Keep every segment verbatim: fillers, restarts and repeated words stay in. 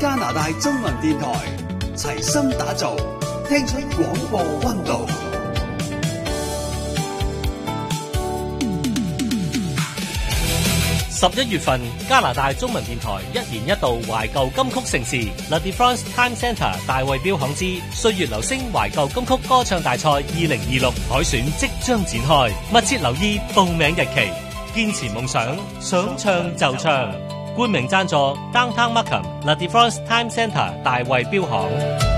加拿大中文電台，齊心打造，聽出廣播溫度。 十一月份，加拿大中文電台一年一度懷舊金曲盛事 La Defrance Time Centre 大衛標行之歲月留聲懷舊金曲歌唱大賽二零二六海選即將展開，密切留意報名日期。堅持夢想，想唱就唱。冠名贊助 Downtown Markham La Defrance Time Centre 大衛標行。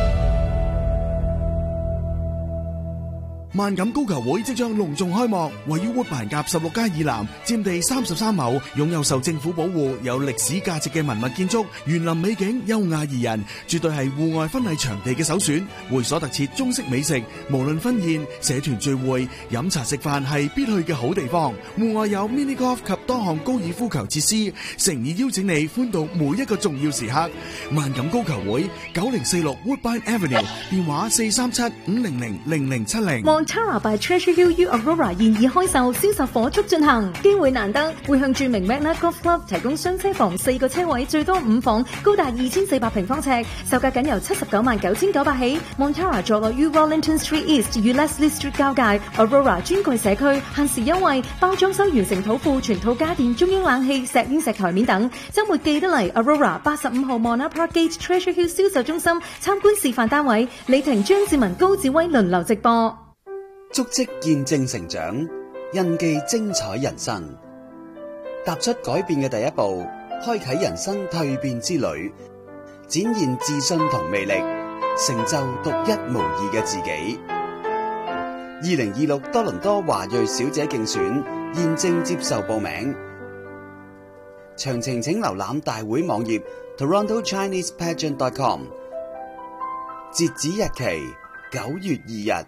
萬錦高球會即將隆重開幕，位於活辦甲十六街以南，佔地三十三畝，擁有受政府保護、有歷史價值嘅文物建築，園林美景優雅宜人，絕對係戶外婚禮場地嘅首選。會所特設中式美食，無論婚宴、社團聚會、飲茶食飯係必去嘅好地方。戶外有 mini golf 及多項高爾夫球設施，誠意邀請你歡度每一個重要時刻。萬錦高球會九零四六 Woodbine Avenue， 電話四三七五零零零零七零。 Montara by Treasure Hill U Aurora 現已開售，銷售火速進行，機會難得，會向著名 Magna Golf Club 提供雙車房四個車位，最多五房，高達二千四百平方尺，售價僅由七十九萬九千九百起。Montara 坐落於 Rollington Street East 與 Leslie Street 交界 ，Aurora 專櫃社區，限時優惠，包裝修完成土庫，全套家電、中央冷氣、石英石台面等。週末記得嚟 Aurora 八十五號 Mona Park Gate Treasure Hill 銷售中心參觀示範單位，李婷、張志文、高志威輪流直播。 足跡見證成長，印記精彩人生。踏出改變嘅第一步，開啟人生蛻變之旅，展現自信同魅力，成就獨一無二嘅自己。二零二六多倫多華裔小姐競選現正接受報名，詳情請瀏覽大會網頁 toronto chinese pageant dot com。截止日期九月二日。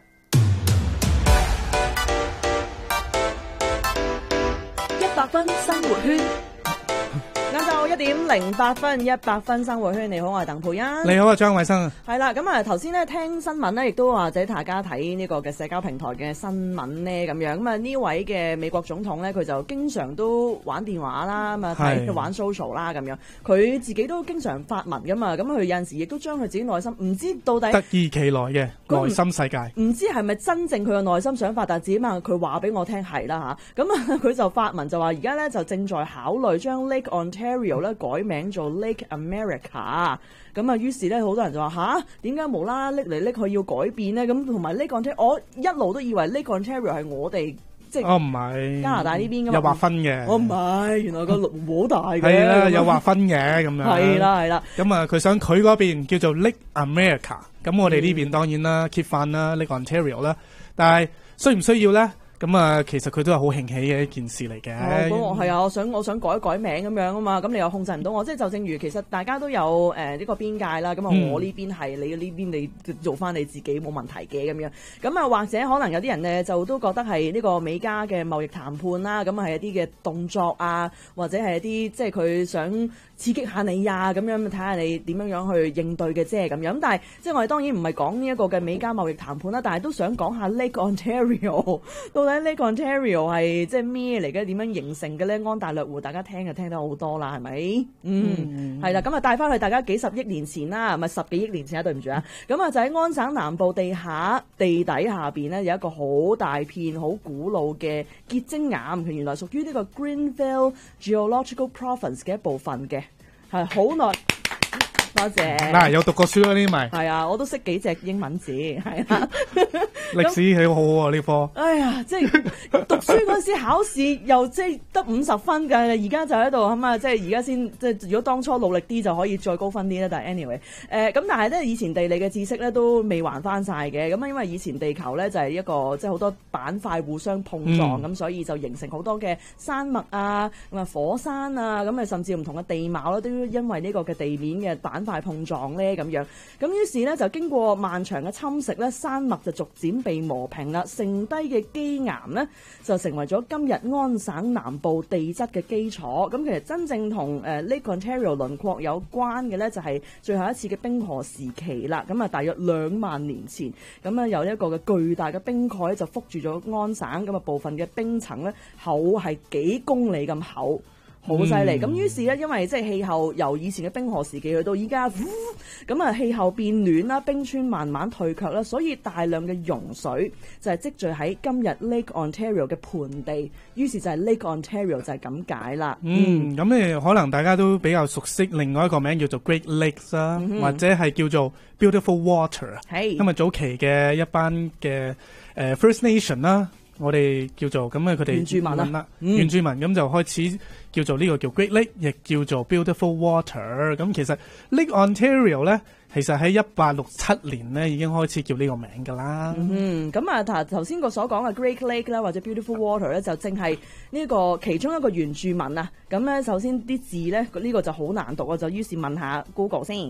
一百分生活圈，晏晝一點零八分，一百分生活圈。你好，我係鄧佩欣。 你好啊，張偉生。 係啦，咁啊頭先咧聽新聞咧，亦都或者大家睇呢個嘅社交平台嘅新聞咧，咁樣咁啊呢位嘅美國總統咧，佢就經常都玩電話啦，咁啊睇玩 social 啦，咁樣佢自己都經常發文噶嘛，咁佢有陣時亦都將佢自己內心唔知到底突如其來嘅內心世界， 唔知係咪真正佢嘅內心想法，但係自己嘛佢話俾我聽係啦吓，咁啊佢就發文就話而家咧就正在考慮將 Lake Ontario 咧改名做 Lake America， 咁啊於是咧好多人就話吓，點解無啦啦拎嚟拎去要改變咧？咁同埋 Lake Ontario， 我一路都以為 Lake Ontario 係我哋即係哦唔係加拿大呢邊噶嘛， 有劃分嘅。 我唔係，原來個好大嘅。 係啦，有劃分嘅咁樣。 係啦係啦。 咁啊，佢想佢嗰邊叫做 Lake America， 咁我哋呢邊當然啦 keep 翻啦 Lake Ontario 啦，但係需唔需要咧？咁啊，其實佢都係好興起嘅一件事嚟嘅。 咁我係啊，我想我想改一改名咁樣啊嘛，咁你又控制唔到我，即係就正如其實大家都有誒呢、呃這個邊界啦，咁啊、嗯、我呢邊係你呢邊你做翻你自己冇問題嘅咁樣，咁啊或者可能有啲人咧就都覺得係呢個美加嘅貿易談判啦，咁係一啲嘅動作啊，或者係一啲即係佢想刺激下你呀、啊，咁樣睇下你點樣樣去應對嘅啫咁樣，咁但係即係我哋當然唔係講呢一個嘅美加貿易談判啦，但係都想講下 Lake Ontario 到底 Lake Ontario 係即係咩嚟嘅？點樣形成嘅咧？安大略湖大家聽就聽得好多啦，係咪？嗯，係啦、嗯，咁啊帶翻去大家幾十億年前啦，唔係十幾億年前啊，對唔住啊，咁啊就喺安省南部地下地底下邊咧有一個好大片好古老嘅結晶岩，佢原來屬於呢個 Greenville Geological Province 嘅一部分嘅，係好耐。多謝。嗱、 啊，有讀過書嗰啲咪？ 係啊，我都識幾隻英文字，係啊。 歷史係好好啊呢科。 哎呀，即係讀書嗰時考試又即係得五十分嘅，而家就喺度咁啊！即係而家先即係如果當初努力啲就可以再高分啲咧。但係 anyway，誒、呃、咁但係咧以前地理嘅知識咧都未還翻晒嘅。咁啊，因為以前地球咧就係一個即係好多板塊互相碰撞咁、嗯，所以就形成好多嘅山脈啊、咁啊火山啊，咁啊甚至唔同嘅地貌咧都因為呢個嘅地面嘅板塊碰撞咧咁樣。咁於是咧就經過漫長嘅侵蝕咧，山脈就逐漸被磨平啦，剩低嘅基岩呢，就成為咗今日安省南部地質嘅基礎。咁其實真正同誒 Lake Ontario 輪廓有關嘅呢，就係最後一次嘅冰河時期啦。咁啊，大約兩萬年前，咁啊有一個嘅巨大嘅冰蓋就覆住咗安省，咁啊部分嘅冰層呢，厚係幾公里咁厚。 好犀利。咁、嗯、於是咧，因為即係氣候由以前嘅冰河時期去到依家，咁啊氣候變暖啦，冰川慢慢退卻啦，所以大量嘅融水就係積聚喺今日 Lake Ontario 嘅盆地，於是就係 Lake Ontario 就係咁解啦。 嗯，咁誒、嗯、可能大家都比較熟悉另外一個名叫做 Great Lakes 啦、嗯，或者係叫做 Beautiful Water 啊。係，因為早期嘅一班嘅誒、呃、First Nation 啦。我哋叫做咁啊，佢哋原住民啦， 嗯、原住民咁就開始叫做呢個叫 Great Lake，亦叫做 Beautiful Water。咁其實 Lake Ontario 咧，其實喺一八六七年咧已經開始叫呢個名㗎啦。 嗯，咁啊頭頭先個所講嘅 Great Lake 啦，或者 Beautiful Water 咧，就正係呢個其中一個原住民啊。咁咧，首先啲字咧，呢、呢個就好難讀啊，就於是問下 Google 先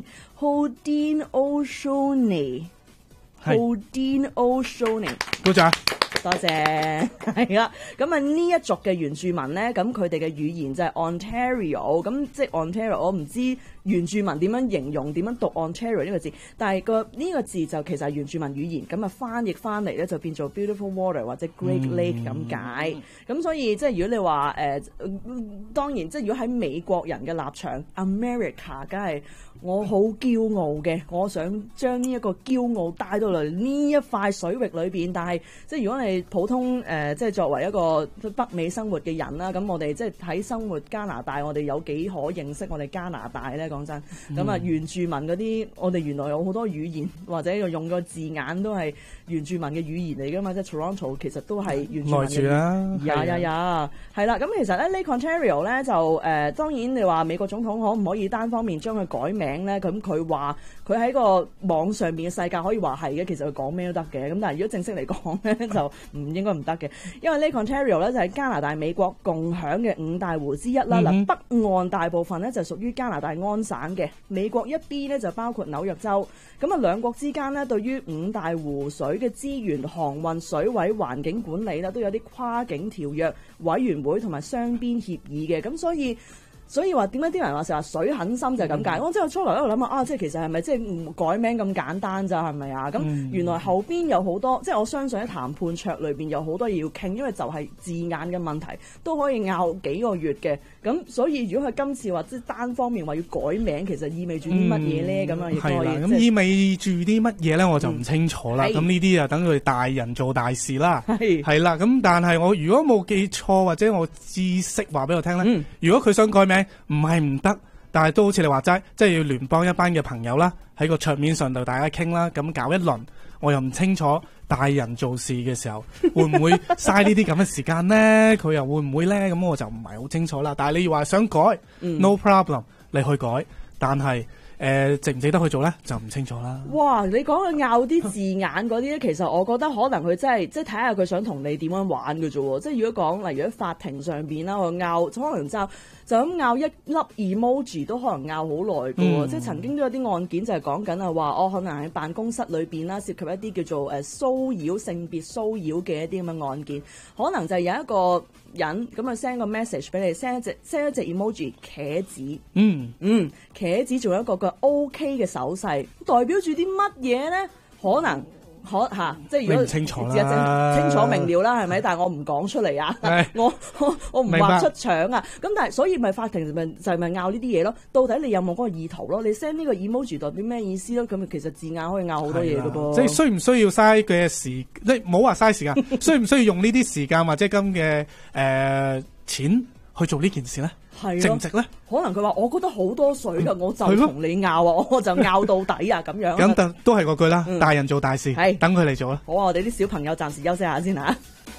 ，Haudenosaunee。Haudenosaunee。 多謝。 多謝，係啦。咁啊呢一族嘅原住民咧，咁佢哋嘅語言就係 Ontario，咁即係 Ontario。我唔知原住民點樣形容、點樣讀 Ontario 呢個字，但係個呢個字就其實係原住民語言，咁啊翻譯翻嚟咧就變做 Beautiful Water 或者 Great Lake 咁解。咁、嗯、所以即係如果你話誒、呃，當然即係如果喺美國人嘅立場 ，America 梗係我好驕傲嘅，我想將呢一個驕傲帶到嚟呢一塊水域裏邊。但係即係如果你普通誒、呃，即係作為一個北美生活嘅人啦，咁我哋即係喺生活加拿大，我哋有幾可認識我哋加拿大咧？講真，咁、嗯、啊原住民嗰啲，我哋原來有好多語言或者用個字眼都係原住民嘅語言嚟噶嘛，即係 Toronto 其實都係原住民嘅語言。呀呀呀，係啦。咁其實咧 Lake Ontario 咧就誒、呃，當然你話美國總統可唔可以單方面將佢改名咧？咁佢話佢喺個網上邊嘅世界可以話係嘅，其實佢講咩都得嘅。咁但係如果正式嚟講咧，就唔應該唔得嘅，因為 Lake Ontario 咧就係加拿大美國共享嘅五大湖之一啦。嗱、嗯，北岸大部分咧就屬於加拿大安省嘅，美國一邊咧就包括紐約州。咁啊，兩國之間咧對於五大湖水嘅資源、航運、水位、環境管理咧都有啲跨境條約委員會同埋雙邊協議嘅。咁所以。所以話點解啲人話成日水很深就係咁解？我即係初來喺度諗啊，即係其實係咪即係改名咁簡單咋？係咪啊？咁、嗯、原來後邊有好多，即係我相信喺談判桌裏邊有好多嘢要傾，因為就係字眼嘅問題都可以拗幾個月嘅。咁所以如果佢今次話即係單方面話要改名，其實意味住啲乜嘢咧？咁、嗯、啊，亦可以。 咁意味住啲乜嘢咧？我就唔清楚啦。咁呢啲啊，等佢哋大人做大事啦。係係啦。咁但係我如果冇記錯或者我知識話俾我聽咧、嗯，如果佢想改名，唔係唔得，但係都好似你話齋，即係要聯邦一班嘅朋友啦，喺個桌面上度大家傾啦，咁搞一輪，我又唔清楚大人做事嘅時候會唔會嘥呢啲咁嘅時間呢？佢又會唔會呢？咁我就唔係好清楚啦。但係你話想改、嗯、，no problem， 你去改，但係。誒、呃、值唔值得去做咧，就唔清楚啦。哇！ 你講佢拗啲字眼嗰啲咧，其實我覺得可能佢真係即係睇下佢想同你點樣玩嘅啫喎。即係如果講例如喺法庭上邊啦，我拗可能就就咁拗一粒 emoji 都可能拗好耐嘅喎。即係曾經都有啲案件就係講緊啊話，我可能喺辦公室裏邊啦，涉及一啲叫做誒騷擾、性別騷擾嘅一啲咁嘅案件，可能就係有一個人咁啊 send 個 message 俾你 send 一隻 send 一隻 emoji 茄子，嗯嗯，茄子仲有一個個 OK 嘅手勢，代表住啲乜嘢咧？可能可嚇、啊，即係如果清楚啦， 清楚明了啦，係咪？但係我唔講出嚟啊，我我我唔話出場啊。咁但係所以咪法庭咪就係咪拗呢啲嘢咯？到底你有冇嗰個意圖咯？你 send 呢個 emoji 代表咩意思咯？咁其實字眼可以拗好多嘢㗎噃。 即係需唔需要嘥嘅時，即係唔好話嘥時間，需唔需要用呢啲時間或者咁嘅誒錢去做呢件事咧？值唔值咧？ 可能佢話我覺得好多水㗎、嗯，我就同你拗啊，我就拗到底啊，咁樣。 咁都都係嗰句啦、嗯，大人做大事，係等佢嚟做啦。 好啊，我哋啲小朋友暫時休息下先吓。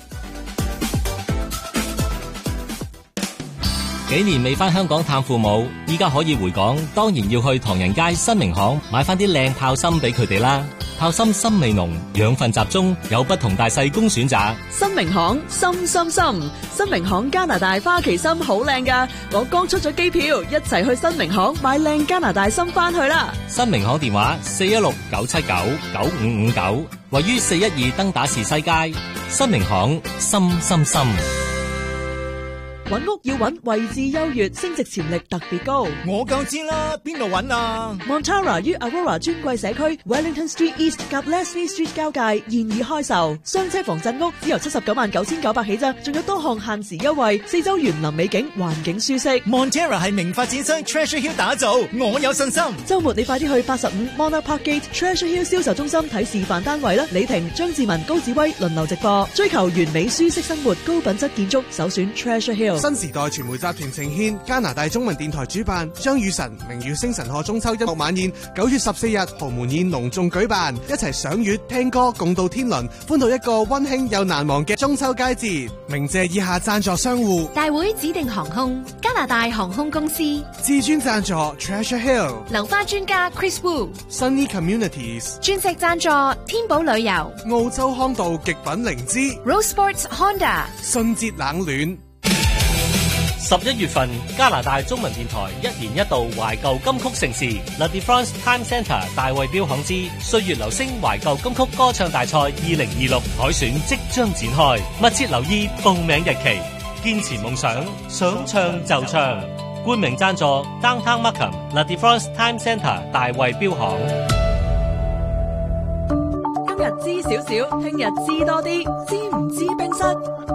幾年未翻香港探父母，依家可以回港，當然要去唐人街新明行買翻啲靚泡參俾佢哋啦。泡參參味濃，養分集中，有不同大細供選擇。 新明行深深深，新明行加拿大花旗參好靚噶，我剛出咗機票，一齊去新明行買靚加拿大參翻去啦。 新明行電話四一六九七九九五五九，位於四一二登打士西街。新明行深深深。 揾屋要揾位置優越、升值潛力特別高。 我夠知啦，邊度揾啊 Montara 於 Aurora 專櫃社區 Wellington Street East 及 Leslie Street 交界現已開售，雙車房鎮屋只由七十九萬九千九百起咋，仲有多項限時優惠，四周園林美景，環境舒適。 Montara 係名發展商 Treasure Hill 打造，我有信心。 周末你快啲去八十五 Monarch Park Gate Treasure Hill 銷售中心睇示範單位啦！李婷、張志文、高志威輪流直播，追求完美舒適生活，高品質建築，首選 Treasure Hill。 新時代傳媒集團呈獻加拿大中文電台主辦張雨晨明月星辰賀中秋音樂晚宴，九月十四日豪門宴隆重舉辦，一齊賞月聽歌，共度天倫，歡度一個溫馨又難忘嘅中秋佳節。鳴謝以下贊助商戶： 大會指定航空、加拿大航空公司、 至尊贊助 Treasure Hill、 流花專家 Chris Wu、Sunny Communities、 鑽石贊助天寶旅遊、 澳洲康道極品靈芝、 Rose Sports Honda、 信捷冷暖。 十一月份，加拿大中文電台一年一度懷舊金曲盛事 La De France Time Centre 大衛標行之歲月留聲懷舊金曲歌唱大賽二零二六海選即將展開，密切留意報名日期，堅持夢想，想唱就唱。冠名贊助 Downtown Markham La De France Time Centre 大衛標行。 今日知少少，聽日知多啲，知唔知冰室？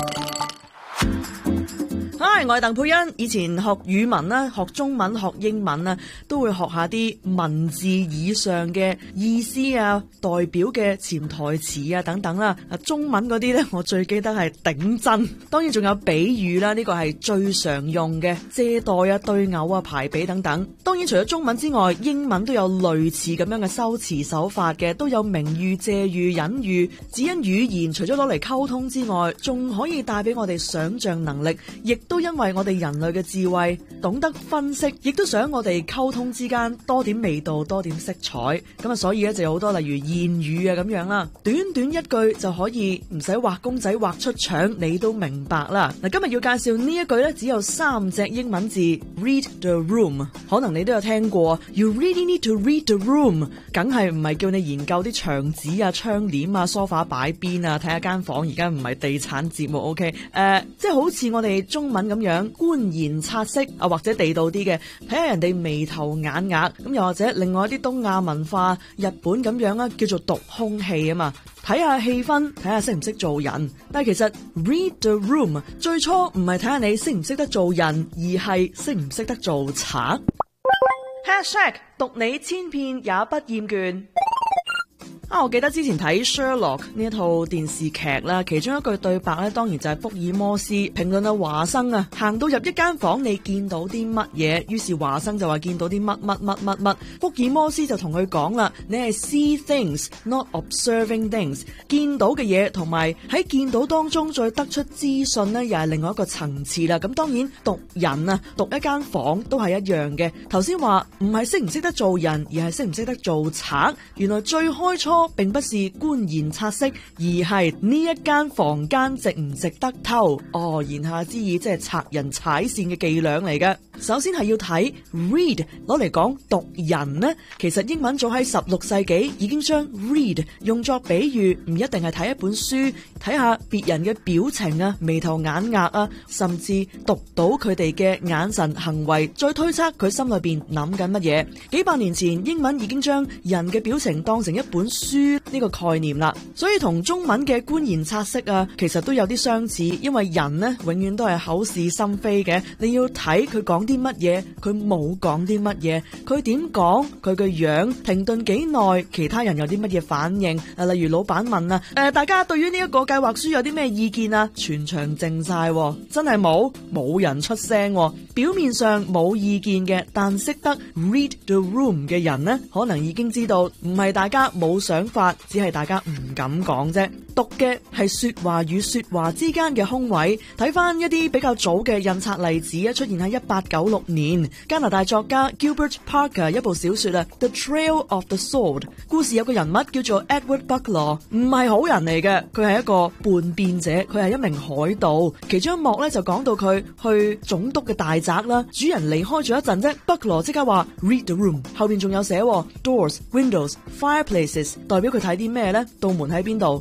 嗨，我係鄧佩欣。以前學語文啦，學中文、學英文啦，都會學下啲文字以上嘅意思啊，代表嘅潛台詞啊等等啦。中文嗰啲咧，我最記得係頂真，當然仲有比喻啦，呢個係最常用嘅借代啊、對偶啊、排比等等。當然除咗中文之外，英文都有類似咁樣嘅修辭手法嘅，都有明喻、借喻、隱喻。只因語言除咗攞嚟溝通之外，仲可以帶俾我哋想像能力，亦都因為我哋人類嘅智慧懂得分析，亦都想我哋溝通之間多點味道，多點色彩。咁啊，所以咧就有好多例如諺語啊咁樣啦，短短一句就可以唔使畫公仔畫出腸，你都明白啦。嗱，今日要介紹呢一句咧，只有三隻英文字 ，read the room。可能你都有聽過 ，you really need to read the room， 梗係唔係叫你研究啲牆紙啊、窗簾啊、梳化擺邊啊，睇下間房。而家唔係地產節目 ，OK？ 誒、呃，即係好似我哋中文咁樣觀言察色啊，或者地道啲嘅，睇下人哋眉頭眼額，咁又或者另外一啲東亞文化，日本咁樣啦，叫做讀空氣啊嘛，睇下氣氛，睇下識唔識做人。但係其實 read the room 最初唔係睇下你識唔識得做人，而係識唔識得做賊。Hashtag 讀你千遍也不厭倦。啊！我記得之前睇 Sherlock 呢一套電視劇啦，其中一句對白咧，當然就係福爾摩斯評論啊華生啊，行到入一間房，你見到啲乜嘢？於是華生就話見到啲乜乜乜乜乜，福爾摩斯就同佢講啦，你係 see things not observing things， 見到嘅嘢同埋喺見到當中再得出資訊呢，又係另外一個層次啦。咁當然讀人啊，讀一間房都係一樣嘅。頭先話唔係識唔識得做人，而係識唔識得做賊。原來最開初並不是觀言察色，而係呢一間房間值唔值得偷。哦，言下之意即係賊人踩線嘅伎倆嚟嘅。首先係要睇 read 攞嚟講讀人呢，其實英文早喺十六世紀已經將 read 用作比喻，唔一定係睇一本書，睇下別人嘅表情啊、眉頭眼額啊，甚至讀到佢哋嘅眼神行為，再推測佢心裏邊諗緊乜嘢。幾百年前英文已經將人嘅表情當成一本書呢個概念啦，所以同中文嘅觀言察色啊，其實都有啲相似。因為人呢永遠都係口是心非嘅，你要睇佢講啲乜嘢，佢冇講啲乜嘢，佢點講，佢嘅樣停頓幾耐，其他人有啲乜嘢反應啊？例如老闆問啊，誒、呃，大家對於呢一個計劃書有啲咩意見啊？全場靜晒，真係冇，冇人出聲。表面上冇意見嘅，但識得 read the room 嘅人呢，可能已經知道唔係大家冇想法，只係大家唔敢講啫。讀嘅係說話與說話之間嘅空位。睇翻一啲比較早嘅印刷例子啊，出現喺一八九六年，加拿大作家 Gilbert Parker 一部小說啊，《The Trail of the Sword》。故事有個人物叫做 Edward Buckler， 唔係好人嚟嘅，佢係一個叛變者，佢係一名海盜。其中一幕咧就講到佢去總督嘅大宅啦，主人離開咗一陣啫 ，Buckler 即刻話 Read the room， 後邊仲有寫 doors、windows、fireplaces， 代表佢睇啲咩咧？道門喺邊度？窗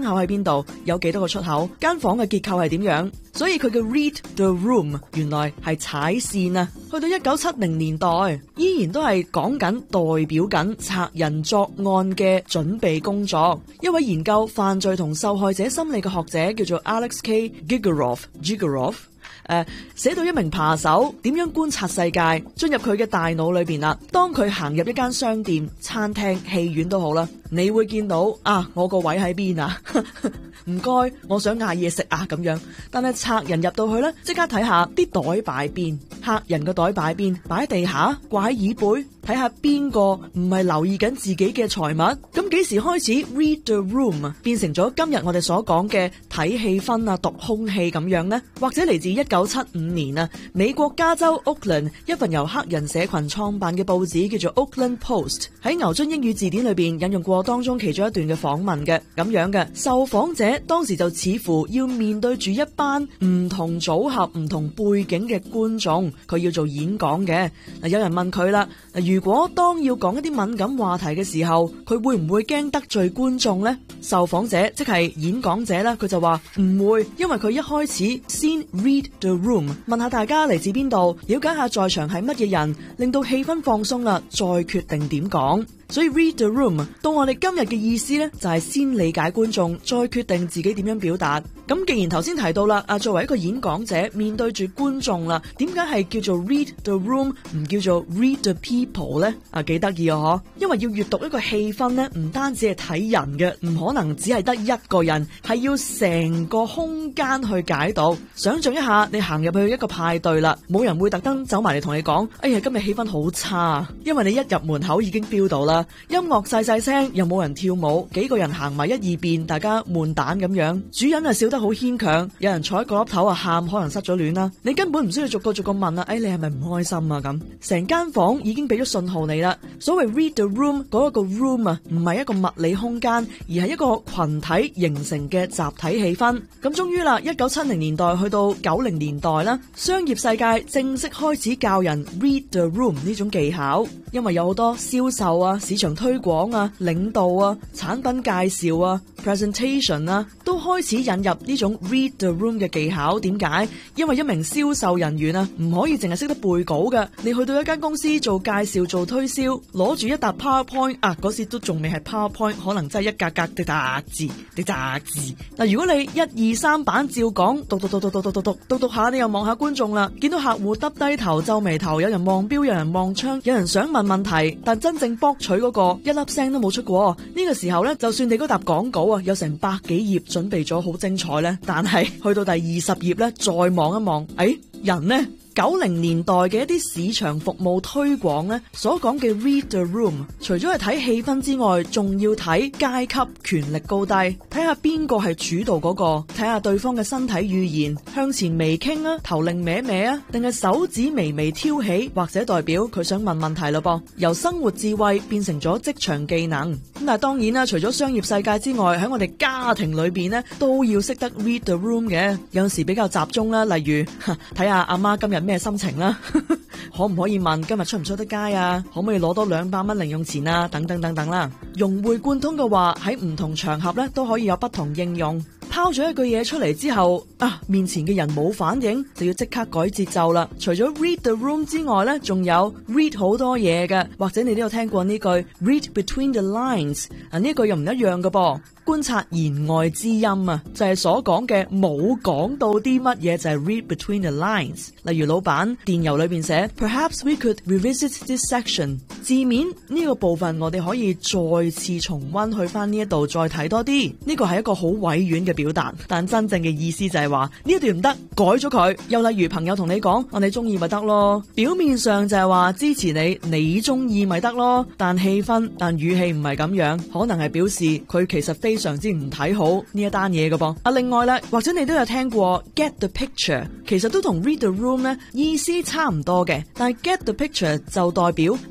口喺邊度，有幾多個出口，間房嘅結構係點樣。所以佢嘅 read the room 原來係踩線啊。去到一九七零年代，依然都係講緊代表緊賊人作案嘅準備工作。一位研究犯罪同受害者心理嘅學者叫做 Alex K. Gigeroff Gigeroff 誒，寫到一名扒手點樣觀察世界，進入佢嘅大腦裏邊啦。當佢行入一間商店、餐廳、戲院都好啦，你會見到啊，我個位喺邊啊？唔該，我想嗌嘢食啊咁樣。但係賊人入到去咧，即刻睇下啲袋擺邊，客人個袋擺邊，擺喺地下，掛喺椅背，睇下邊個唔係留意緊自己嘅財物。咁幾時開始 read the room 啊，變成咗今日我哋所講嘅睇氣氛啊、讀空氣咁樣呢？或者嚟自一九七五年啊，美國加州 Oakland 一份由黑人社群創辦嘅報紙叫做 Oakland Post， 喺牛津英語字典裏邊引用過當中其中一段嘅訪問嘅，咁樣嘅受訪者當時就似乎要面對住一班唔同組合、唔同背景嘅觀眾，佢要做演講嘅。嗱，有人問佢啦，如果當要講一啲敏感話題嘅時候，佢會唔會驚得罪觀眾呢？受訪者即係演講者啦，佢就話唔會，因為佢一開始先 read the room， 問下大家嚟自邊度，了解下在場係乜嘢人，令到氣氛放鬆啦，再決定點講。所以 read the room 到我哋今日嘅意思呢，就係先理解觀眾，再決定自己點樣表達。咁既然頭先提到啦，啊作為一個演講者面對住觀眾啦，點解係叫做 read the room 唔叫做 read the people 呢？啊幾得意啊嗬！因為要閱讀一個氣氛呢，唔單止係睇人嘅，唔可能只係得一個人，係要成個空間去解讀。想象一下，你行入去一個派對啦，冇人會特登走埋嚟同你講，哎呀今日氣氛好差，因為你一入門口已經 feel 到啦。音樂細細聲，又冇人跳舞，幾個人行埋一二邊，大家悶蛋咁樣。主人啊笑得好牽強，有人坐喺角落頭啊喊，可能失咗戀啦。你根本唔需要逐個逐個問啊，哎你係咪唔開心啊咁？成間房已經俾咗信號你啦。所謂 read the room 嗰一個 room 啊，唔係一個物理空間，而係一個群體形成嘅集體氣氛。咁終於啦，一九七零年代去到九零年代啦，商業世界正式開始教人 read the room 呢種技巧，因為有好多銷售啊、市場推廣啊、領導啊、產品介紹啊、presentation 啊，都開始引入呢種 read the room 嘅技巧。點解？因為一名銷售人員啊，唔可以淨係識得背稿嘅。你去到一間公司做介紹、做推銷，攞住一沓 PowerPoint 啊，嗰時都仲未係 PowerPoint， 可能真係一格格的打字的打字。嗱，如果你一二三版照講，讀讀讀讀讀讀讀讀讀讀下，你又望下觀眾啦，見到客戶耷低頭、皺眉頭，有人望錶，有人望窗，有人想問問題，但真正博取嗰個一粒聲都冇出過。呢個時候呢，就算你嗰沓講稿啊有成百幾頁準備咗好精彩呢，但係去到第二十頁呢，再望一望，誒，人呢？九零年代嘅一啲市場服務推廣呢，所講嘅 read the room， 除咗係睇氣氛之外，仲要睇階級權力高低，睇下邊個係主導嗰個，睇下對方嘅身體語言，向前微傾啊，頭擰歪歪啊，定係手指微微挑起，或者代表佢想問問題咯噃。由生活智慧變成咗職場技能。咁但係當然啦，除咗商業世界之外，喺我哋家庭裏邊呢，都要識得 read the room 嘅。有時比較集中啦，例如睇下阿媽今日咩心情啦，可唔可以問今日出唔出得街啊？可唔可以攞多兩百蚊零用錢啊？等等等等啦，融會貫通嘅話喺唔同場合咧都可以有不同應用。拋咗一句嘢出嚟之後，啊，面前嘅人冇反應，就要即刻改節奏啦。除咗 read the room 之外咧，仲有 read 好多嘢嘅，或者你都有聽過呢句 read between the lines， 啊呢句又唔一樣嘅噃。觀察言外之音啊，就係所講嘅冇講到啲乜嘢，就係 read between the lines。例如老闆電郵裏邊寫 Perhaps we could revisit this section， 字面呢個部分我哋可以再次重溫去翻呢一度再睇多啲。呢個係一個好委婉嘅表達，但真正嘅意思就係話呢一段唔得，改咗佢。又例如朋友同你講，我你中意咪得咯，表面上就係話支持你，你中意咪得咯，但氣氛但語氣唔係咁樣，可能係表示佢其實非常之唔睇好呢一單嘢嘅噃。啊，另外咧，或者你都有聽過 get the picture， 其實都同 read the room 咧意思差唔多嘅，但係 get the picture 就代表明明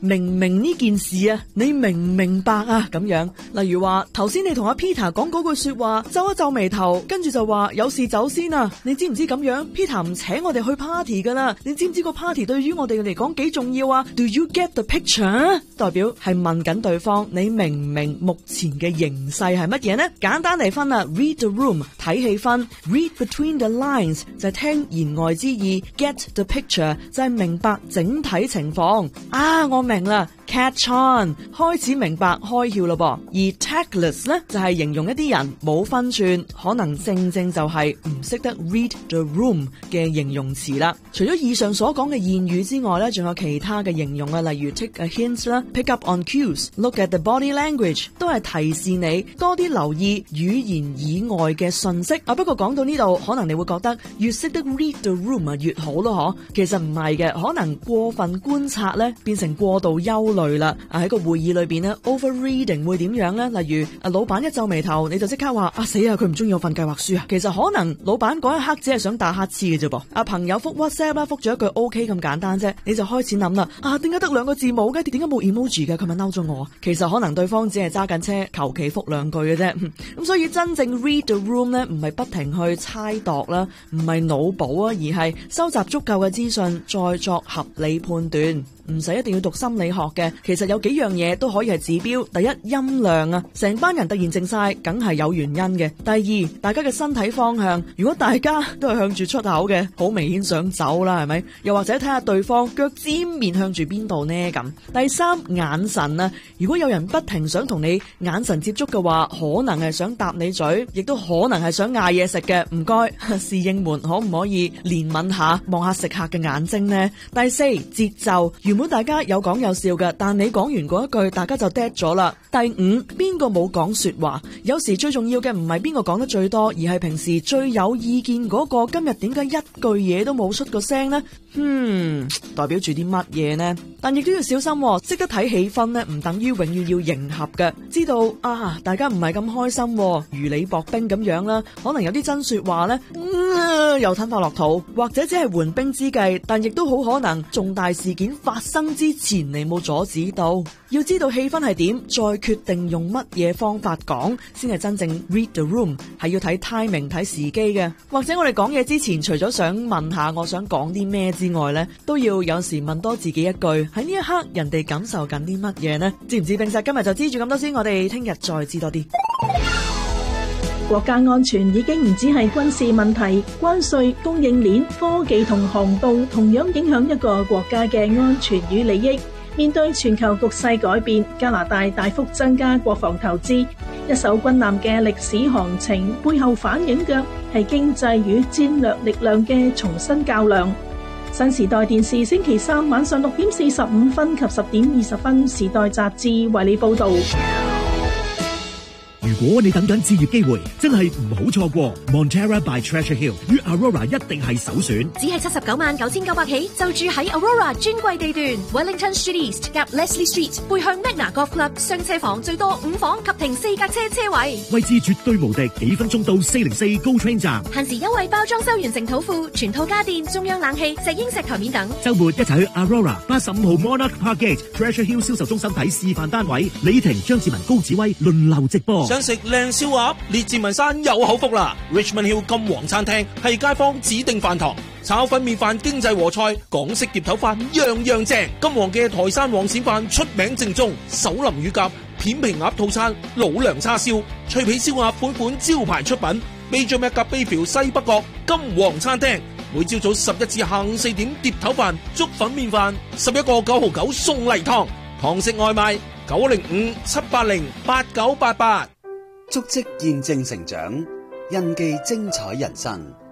明呢件事啊？你明唔明白啊？咁樣，例如話頭先你同阿 Peter 講嗰句說話，皺一皺眉頭，跟住就話有事走先啊！你知唔知咁樣 Peter 唔請我哋去 party 噶啦？你知唔知個 party 對於我哋嚟講幾重要啊 ？Do you get the picture？ 代表係問緊對方，你明唔明目前嘅形勢係乜嘢呢？簡單嚟分啊 ，read the room 睇氣氛 ，read between the lines 就係聽言外之意 ，get the picture 就係明白整體情況。啊，我明啦。Catch on 開始明白開竅咯噃，而 tactless 咧就係、是、形容一啲人冇分寸，可能正正就係唔識得 read the room 嘅形容詞啦。除咗以上所講嘅諺語之外咧，仲有其他嘅形容啊，例如 take a hint 啦 ，pick up on cues，look at the body language， 都係提示你多啲留意語言以外嘅信息啊。不過講到呢度，可能你會覺得越識得 read the room 啊越好咯，嗬？其實唔係嘅，可能過分觀察咧變成過度憂慮。類啦，啊喺個會議裏邊咧 ，overreading 會點樣咧？例如啊，老闆一皺眉頭，你就即刻話啊死啊，佢唔中意我份計劃書啊！其實可能老闆嗰一刻只係想打乞嗤嘅啫噃。啊朋友覆 WhatsApp 啦，覆咗一句 OK 咁簡單啫，你就開始諗啦。啊點解得兩個字母嘅？點解冇 emoji 嘅？佢咪嬲咗我？其實可能對方只係揸緊車，求其覆兩句嘅啫。咁所以真正 read the room 咧，唔係不停去猜度啦，唔係腦補啊，而係收集足夠嘅資訊，再作合理判斷。唔使一定要讀心理學嘅，其實有幾樣嘢都可以係指標。第一，音量啊，成班人突然靜晒，梗係有原因嘅。第二，大家嘅身體方向，如果大家都係向住出口嘅，好明顯想走啦，係咪？又或者睇下對方腳尖面向住邊度呢？咁。第三，眼神啊，如果有人不停想同你眼神接觸嘅話，可能係想搭你嘴，亦都可能係想嗌嘢食嘅。唔該，侍應們可唔可以憐憫下，望下食客嘅眼睛呢？第四，節奏。原本大家有講有笑嘅，但你講完嗰一句，大家就 dead 咗啦。第五，邊個冇講說話？有時最重要嘅唔係邊個講得最多，而係平時最有意見嗰個。今日點解一句嘢都冇出個聲呢？嗯，代表住啲乜嘢呢？但亦都要小心，識得睇氣氛呢，唔等於永遠要迎合嘅。知道啊，大家唔係咁開心，如履薄冰咁樣啦。可能有啲真說話呢，嗯、又吞化落肚，或者只係緩兵之計，但亦都好可能重大事件發生之前你冇阻止到。要知道氣氛係點，再決定用乜嘢方法講，先係真正 read the room。係要睇 timing 睇時機嘅。或者我哋講嘢之前，除咗想問下我想講啲咩之外呢，都要有時問多自己一句，喺呢一刻人哋感受緊啲乜嘢呢？知唔知？冰石今日就知住咁多先，我哋聽日再知多啲。 國家安全已經唔只係軍事問題，關稅、供應鏈、科技同航道同樣影響一個國家嘅安全與利益。面對全球局勢改變，加拿大大幅增加國防投資，一艘軍艦嘅歷史航程背後反映嘅係經濟與戰略力量嘅重新較量。新時代電視星期三晚上六點四十五分及十點二十分，時代雜誌為你報道。 如果你等緊置業機會，真係唔好錯過 Montera by Treasure Hill 與 Aurora 一定係首選。 只係七十九萬九千九百起，就住喺 Aurora 專櫃地段 Wellington Street East 夾 Leslie Street， 背向 Magna Golf Club， 雙車房最多五房及停四架車車位， 位置絕對無敵，幾分鐘到四零四 GO Train 站。 限時優惠包裝修完成土庫，全套家電、中央冷氣、石英石台面等。 週末一齊去 Aurora 八十五號 Monarch Park Gate Treasure Hill 銷售中心睇示範單位，李婷、張志文、高子威輪流直播。 想食靚燒鴨，列治文山有口福啦 ！Richmond Hill 金皇餐廳係街坊指定飯堂，炒粉麵飯、經濟和菜、港式碟頭飯樣樣正。金皇嘅台山黃鱔飯出名正宗，手林乳鴿、片皮鴨套餐、老娘叉燒、脆皮燒鴨款款招牌出品。Major Macca Bayview 西北角金皇餐廳，每朝早十一至下午四點碟頭飯、粥粉麵飯，十一個九毫九送例湯，堂食外賣九零五七八零八九八八。 足跡見證成長，印記精彩人生。